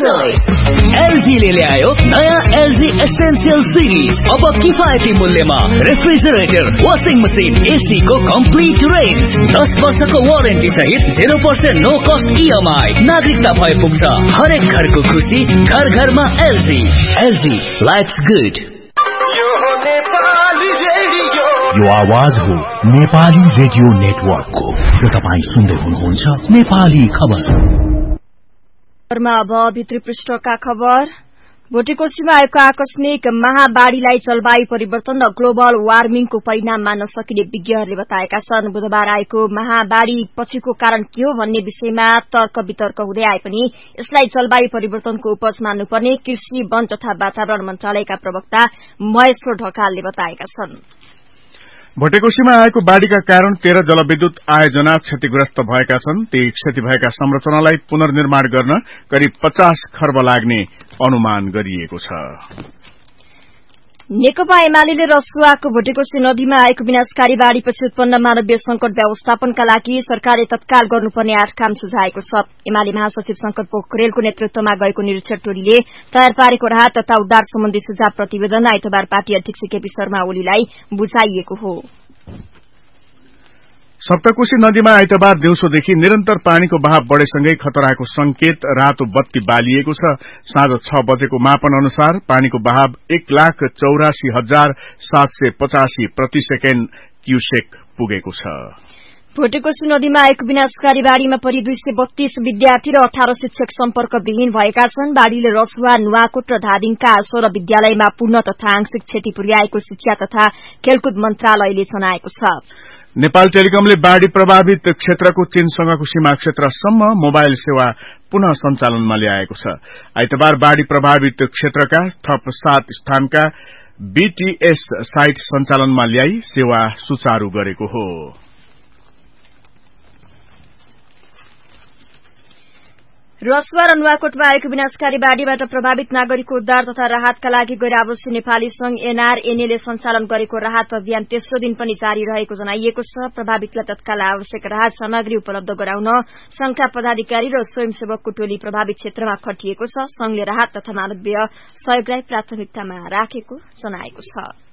LG ले ल्यायो नयाँ एलजी एसेन्शियल सिरिज। अब किफायती मूल्यमा रेफ्रिजरेटर, वाशिङ मसिन, एसी को कम्प्लिट रेन्ज, 10 वर्षको वारेन्टी सहित 0% नो कस्ट EMI। नागरिकता भए पुग्छ हरेक घरको खुसी, घर घरमा एलजी। LG lives good. यो आवाज हो नेपाली रेडियो नेटवर्कको र तपाईं सुन्दै हुनुहुन्छ नेपाली खबर। अब भित्री पृष्ठका खबर। भोटेकोशीमा आएको आकस्मिक महाबाढ़ीलाई जलवायु परिवर्तन र ग्लोबल वार्मिङको परिणाम मान्न सकिने विज्ञहरूले बताएका छन्। बुधबार आएको महाबाढ़ी पछिको कारण के हो भन्ने विषयमा तर्क वितर्क हुँदै आए पनि यसलाई जलवायु परिवर्तनको उपज मान्नुपर्ने कृषि, वन तथा वातावरण मन्त्रालयका प्रवक्ता महेश्वर ढकालले बताएका छन्। भोटेकोशीमा आएको बाढ़ीका कारण 13 जलविद्युत आयोजना क्षतिग्रस्त भएका छन्। ती क्षति भएका संरचनालाई पुनर्निर्माण गर्न करिब 50 खर्ब लाग्ने अनुमान गरिएको छ। नेकपा एमाले रसुवाको भोटेकोशी नदीमा आएको विनाशकारी बाढ़ीपछि उत्पन्न मानवीय संकट व्यवस्थापनका लागि सरकारले तत्काल गर्नुपर्ने 8 काम सुझाएको छ। एमाले महासचिव शंकर पोखरेलको नेतृत्वमा गएको निरीक्षक टोलीले तयार पारेको राहत तथा उद्धार सम्बन्धी सुझाव प्रतिवेदन आइतबार पार्टी अध्यक्ष केपी शर्मा ओलीलाई बुझाइएको हो। सप्तकोशी नदीमा आइतबार दिउँसोदेखि निरन्तर पानीको बहाव बढेसँगै खतराको संकेत रातो बत्ती बालिएको छ। साँझ 6 बजेको मापन अनुसार पानीको बहाव 1,84,785 प्रति सेकेण्ड क्यूसेक पुगेको छ। भोटेकोशी नदीमा आएको विनाशकारी बाढ़ीमा परि 232 विद्यार्थी र 18 शिक्षक सम्पर्कविहीन भएका छन्। बाढ़ीले रसुवा, नुवाकोट र धादिङका 16 विद्यालयमा पूर्ण तथा आंशिक क्षति पुर्याएको शिक्षा तथा खेलकुद मन्त्रालयले जनाएको छ। नेपाल टेलिकमले बाढ़ी प्रभावित क्षेत्रको चीनसँगको सीमा क्षेत्रसम्म मोबाइल सेवा पुनः सञ्चालनमा ल्याएको छ। आइतबार बाढ़ी प्रभावित क्षेत्रका थप 7 स्थानका BTS साइट सञ्चालनमा ल्याई सेवा सुचारू गरेको हो। रसुवा र नुवाकोटमा आएको विनाशकारी बाढ़ीबाट प्रभावित नागरिकको उद्धार तथा राहतका लागि गैर आवासीय नेपाली संघ NRNA ले सञ्चालन गरेको राहत अभियान तेस्रो दिन पनि जारी रहेको जनाइएको छ। प्रभावितलाई तत्काल आवश्यक राहत सामग्री उपलब्ध गराउन संघका पदाधिकारी र स्वयंसेवकको टोली प्रभावित क्षेत्रमा खटिएको छ। संघले राहत तथा मानवीय सहयोगलाई प्राथमिकतामा राखेको जनाएको छ।